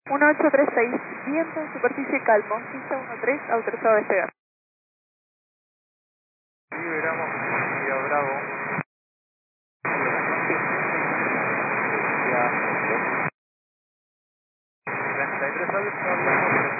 1836, viento en superficie calmo, pista 13, autorizado a despegar. Liberamos Vía Bravo. Ya. 33 alfa,